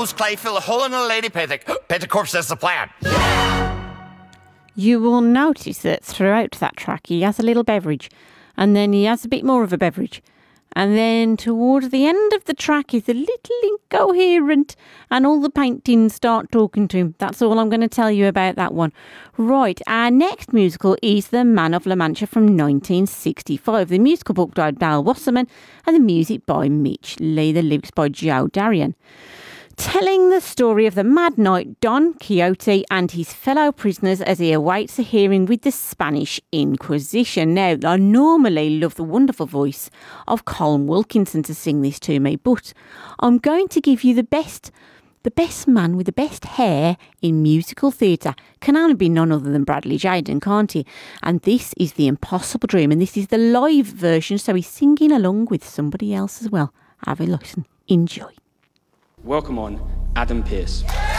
Rose Playfield, Hullen and Lady Petticoat says the plan. You will notice that throughout that track he has a little beverage, and then he has a bit more of a beverage, and then towards the end of the track he's a little incoherent and all the paintings start talking to him. That's all I'm going to tell you about that one. Right, our next musical is The Man of La Mancha from 1965. The musical book by Dale Wasserman and the music by Mitch Lee, the lyrics by Joe Darian. Telling the story of the Mad Knight Don Quixote and his fellow prisoners as he awaits a hearing with the Spanish Inquisition. Now, I normally love the wonderful voice of Colm Wilkinson to sing this to me, but I'm going to give you the best man with the best hair in musical theatre. Can only be none other than Bradley Jaden, can't he? And this is The Impossible Dream, and this is the live version, so he's singing along with somebody else as well. Have a listen. Enjoy. Welcome on, Adam Pearce.